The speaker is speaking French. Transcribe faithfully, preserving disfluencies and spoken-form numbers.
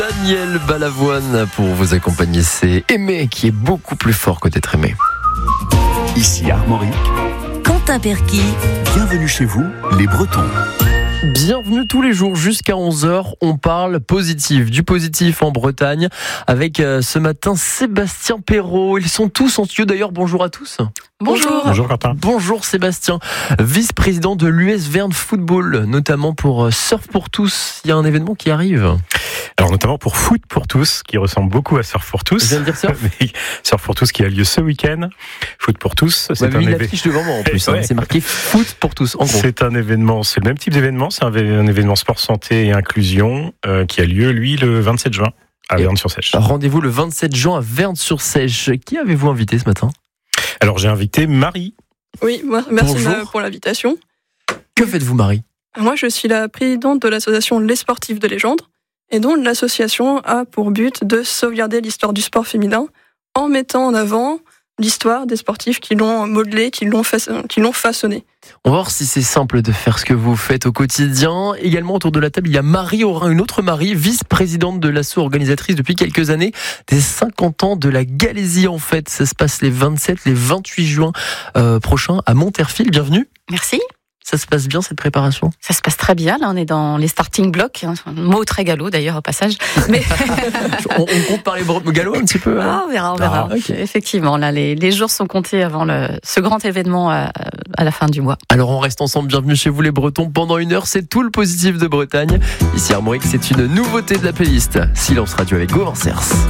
Daniel Balavoine pour vous accompagner, c'est aimer qui est beaucoup plus fort que d'être aimé. Ici Armorique, Quentin Perky. bienvenue chez vous, les Bretons. Bienvenue tous les jours jusqu'à onze heures, on parle positif, du positif en Bretagne avec euh, ce matin Sébastien Perrault. Ils sont tous en studio d'ailleurs, bonjour à tous. Bonjour. Bonjour Quentin. Bonjour Sébastien, vice-président de l'U S Verne Football, notamment pour euh, Surf pour tous. Il y a un événement qui arrive. Alors notamment pour Foot pour tous, qui ressemble beaucoup à Surf pour tous. Je viens de dire surf. Mais Surf pour tous qui a lieu ce week-end. Foot pour tous, Vous c'est avez un mis événement. l'affiche devant moi en plus, hein. Ouais. C'est marqué Foot pour tous, en gros. C'est un événement, c'est le même type d'événement, c'est un, vé- un événement sport santé et inclusion euh, qui a lieu lui le vingt-sept juin à Et- Verne-sur-Sèche. Rendez-vous le vingt-sept juin à Verne-sur-Sèche. Qui avez-vous invité ce matin ? Alors j'ai invité Marie. Oui, moi, merci Bonjour. ma- pour l'invitation. Que faites-vous Marie ? Moi, je suis la présidente de l'association Les Sportifs de Légende, et dont l'association a pour but de sauvegarder l'histoire du sport féminin en mettant en avant l'histoire des sportifs qui l'ont modelé, qui l'ont, fa- qui l'ont façonné. On va voir si c'est simple de faire ce que vous faites au quotidien. Également autour de la table, il y a Marie Aurin, une autre Marie, vice-présidente de l'asso organisatrice depuis quelques années des cinquante ans de la Galésie en fait. Ça se passe les vingt-sept, les vingt-huit juin euh, prochains à Monterfil. Bienvenue. Merci. Ça se passe bien cette préparation ? Ça se passe très bien. Là, on est dans les starting blocks. Un mot très galop d'ailleurs au passage. Mais on, on compte par les bro- galops un petit peu. Hein. ah, on verra, on verra. Ah, ok. Effectivement, là, les, les jours sont comptés avant le, ce grand événement à, à la fin du mois. Alors on reste ensemble, bienvenue chez vous les Bretons. Pendant une heure, c'est tout le positif de Bretagne. Ici Armorique, c'est une nouveauté de la playlist. Silence Radio avec Gauvin Cers.